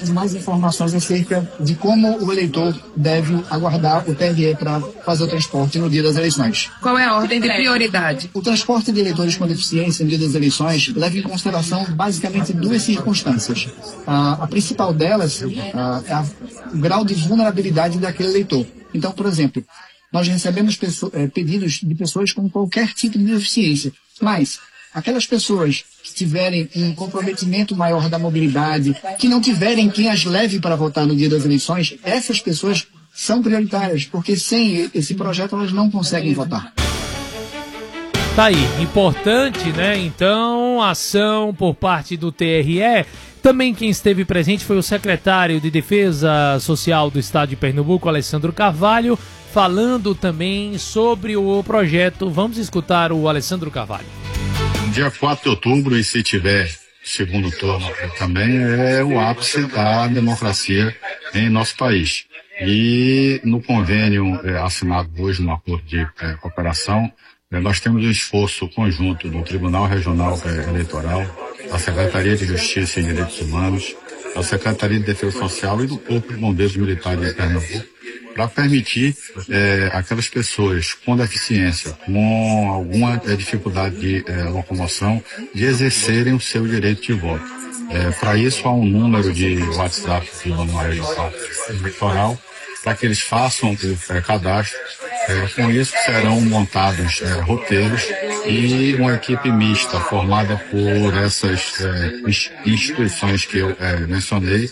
de mais informações acerca de como o eleitor deve aguardar o TRE para fazer o transporte no dia das eleições. Qual é a ordem de prioridade? O transporte de eleitores com deficiência no dia das eleições leva em consideração basicamente duas circunstâncias. A principal delas é o grau de vulnerabilidade daquele eleitor. Então, por exemplo, nós recebemos pedidos de pessoas com qualquer tipo de deficiência, mas aquelas pessoas que tiverem um comprometimento maior da mobilidade, que não tiverem quem as leve para votar no dia das eleições, essas pessoas são prioritárias, porque sem esse projeto elas não conseguem votar. Tá aí, importante, né? Então, ação por parte do TRE. Também quem esteve presente foi o secretário de Defesa Social do Estado de Pernambuco, Alessandro Carvalho, falando também sobre o projeto. Vamos escutar o Alessandro Carvalho. Dia 4 de outubro, e se tiver segundo turno também, é o ápice da democracia em nosso país. E no convênio assinado hoje no acordo de cooperação, nós temos um esforço conjunto do Tribunal Regional Eleitoral, da Secretaria de Justiça e Direitos Humanos, da Secretaria de Defesa Social e do Corpo de Bombeiros Militares de Pernambuco, para permitir aquelas pessoas com deficiência, com alguma dificuldade de locomoção, de exercerem o seu direito de voto. Para isso, há um número de WhatsApp do Tribunal Eleitoral, para que eles façam o cadastro. Com isso, serão montados roteiros e uma equipe mista formada por essas instituições que eu mencionei,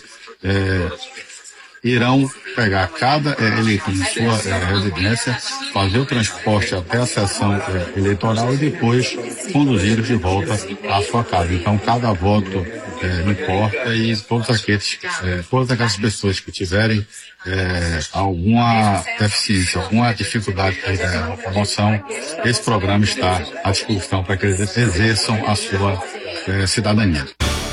irão pegar cada eleitor em sua residência, fazer o transporte até a sessão eleitoral e depois conduzi-los de volta à sua casa. Então, cada voto importa e todas aquelas pessoas que tiverem alguma deficiência, alguma dificuldade de locomoção, esse programa está à disposição para que eles exerçam a sua cidadania.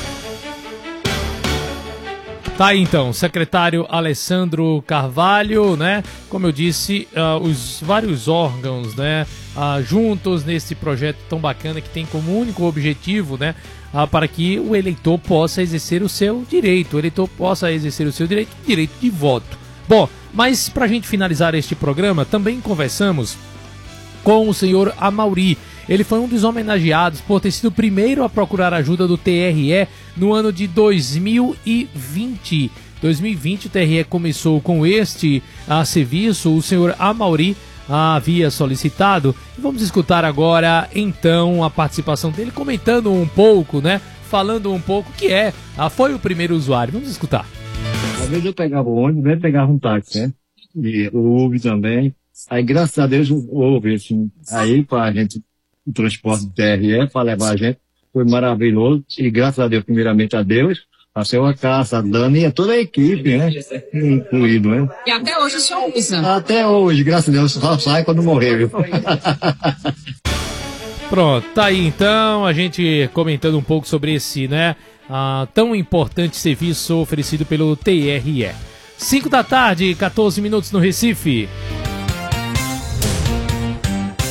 Tá aí então, secretário Alessandro Carvalho, né? Como eu disse, os vários órgãos, né, juntos nesse projeto tão bacana que tem como único objetivo, né, para que o eleitor possa exercer o seu direito, direito de voto. Bom, mas para a gente finalizar este programa, também conversamos com o senhor Amauri. Ele foi um dos homenageados por ter sido o primeiro a procurar ajuda do TRE no ano de 2020. 2020 o TRE começou com este serviço, o senhor Amauri havia solicitado. Vamos escutar agora, então, a participação dele, comentando um pouco, né? Falando um pouco que foi o primeiro usuário. Vamos escutar. Às vezes eu pegava o ônibus, às vezes pegava um táxi, né? E o Uber também. Aí, graças a Deus, houve, assim, aí pra gente, o transporte do TRE, para levar a gente, foi maravilhoso. E graças a Deus, primeiramente a Deus, a senhora Cássia, a Dani e a toda a equipe, né? Incluído, né? E até hoje o senhor usa? Até hoje, graças a Deus, só sai quando morrer, viu? Pronto, tá aí então, a gente comentando um pouco sobre esse, né, tão importante serviço oferecido pelo TRE. 5 da tarde, 14 minutos no Recife.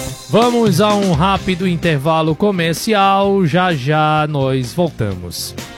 Vamos a um rápido intervalo comercial, já já nós voltamos.